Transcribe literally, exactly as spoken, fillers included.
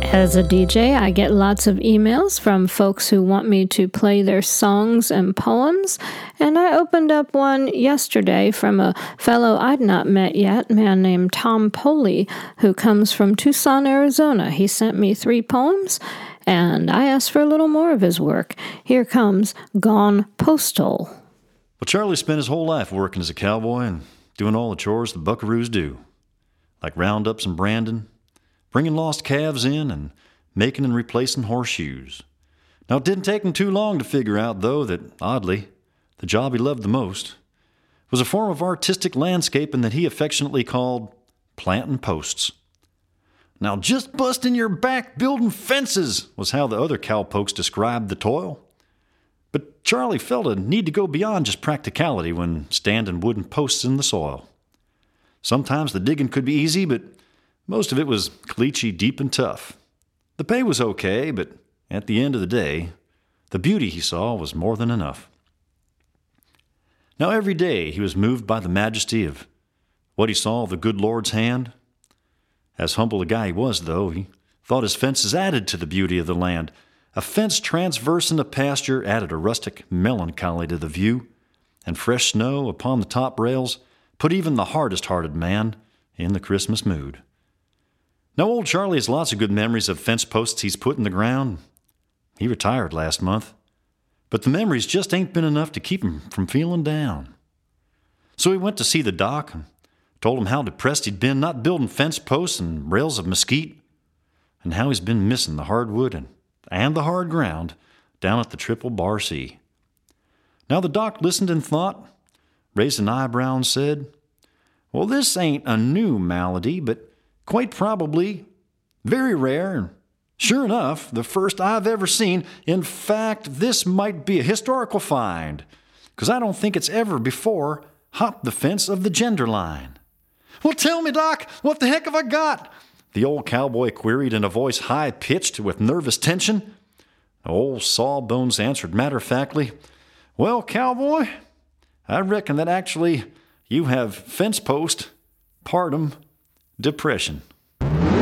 As a D J, I get lots of emails from folks who want me to play their songs and poems, and I opened up one yesterday from a fellow I'd not met yet, a man named Tom Poley, who comes from Tucson, Arizona. He sent me three poems, and I asked for a little more of his work. Here comes Gone Postal. Well, Charlie spent his whole life working as a cowboy and doing all the chores the buckaroos do, like roundups and branding, bringing lost calves in, and making and replacing horseshoes. Now, it didn't take him too long to figure out, though, that, oddly, the job he loved the most was a form of artistic landscaping that he affectionately called planting posts. Now, just busting your back building fences was how the other cowpokes described the toil. But Charlie felt a need to go beyond just practicality when standing wooden posts in the soil. Sometimes the digging could be easy, but most of it was cleachy deep and tough. The pay was okay, but at the end of the day, the beauty he saw was more than enough. Now every day he was moved by the majesty of what he saw of the good Lord's hand. As humble a guy he was, though, he thought his fences added to the beauty of the land. A fence transversing a pasture added a rustic melancholy to the view, and fresh snow upon the top rails put even the hardest-hearted man in the Christmas mood. Now, old Charlie has lots of good memories of fence posts he's put in the ground. He retired last month, but the memories just ain't been enough to keep him from feeling down. So he went to see the doc and told him how depressed he'd been not building fence posts and rails of mesquite, and how he's been missing the hardwood and, and the hard ground down at the Triple Bar Sea. Now the doc listened and thought, raised an eyebrow and said, "Well, this ain't a new malady, but quite probably very rare, and sure enough, the first I've ever seen. In fact, this might be a historical find, because I don't think it's ever before hopped the fence of the gender line." "Well, tell me, Doc, what the heck have I got?" the old cowboy queried in a voice high-pitched with nervous tension. Old Sawbones answered matter-of-factly, "Well, cowboy, I reckon that actually you have fence post, partum, depression."